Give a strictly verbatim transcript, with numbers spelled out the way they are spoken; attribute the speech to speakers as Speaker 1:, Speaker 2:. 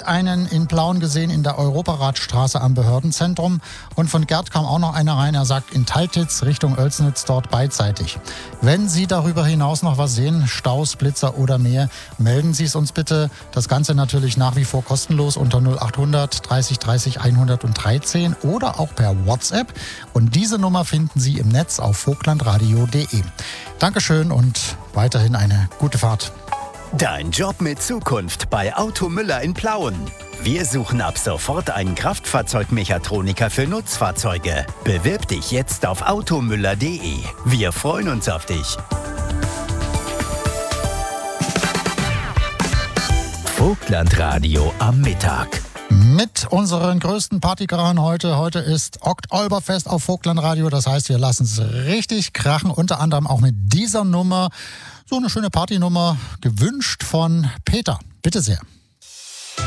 Speaker 1: direkt einen in Plauen gesehen in der Europaradstraße am Behördenzentrum. Und von Gerd kam auch noch einer rein, er sagt in Taltitz Richtung Oelsnitz, dort beidseitig. Wenn Sie darüber hinaus noch was sehen, Staus, Blitzer oder mehr, melden Sie es uns bitte. Das Ganze natürlich nach wie vor kostenlos unter null achthundert dreißig dreißig hundertdreizehn oder auch per WhatsApp. Und diese Nummer finden Sie im Netz auf vogtlandradio punkt de. Dankeschön und weiterhin eine gute Fahrt.
Speaker 2: Dein Job mit Zukunft bei Auto Müller in Plauen. Wir suchen ab sofort einen Kraftfahrzeugmechatroniker für Nutzfahrzeuge. Bewirb dich jetzt auf automüller punkt de. Wir freuen uns auf dich. Vogtlandradio am Mittag.
Speaker 1: Mit unseren größten Partykarawan heute. Heute ist Oktoberfest auf Vogtlandradio. Das heißt, wir lassen es richtig krachen. Unter anderem auch mit dieser Nummer. So eine schöne Partynummer, gewünscht von Peter. Bitte sehr.